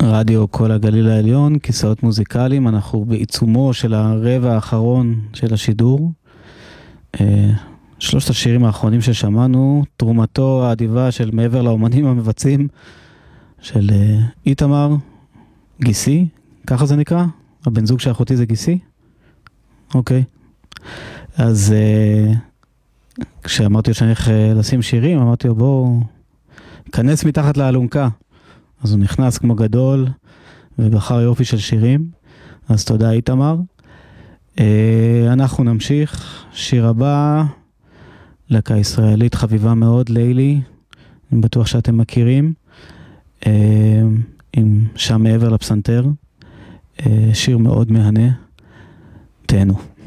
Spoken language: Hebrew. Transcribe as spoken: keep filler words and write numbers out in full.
רדיו כל הגליל העליון, כיסאות מוזיקליים, אנחנו בעיצומו של הרבע האחרון של השידור. שלושת השירים האחרונים ששמענו, תרומתו האדיבה של מעבר לאומנים המבצעים, של איתמר, גיסי, ככה זה נקרא? הבן זוג של אחותי זה גיסי? אוקיי. אז כשאמרתי שאני הולך לשים שירים, אמרתי לו בואו, כנס מתחת לאלונקה. אז הוא נכנס כמו גדול, ובחר יופי של שירים. אז תודה איתמר. אנחנו נמשיך. שיר הבא, להקה ישראלית חביבה מאוד, לילי. אני בטוח שאתם מכירים. עם שם מעבר לפסנתר. שיר מאוד מהנה. תהנו.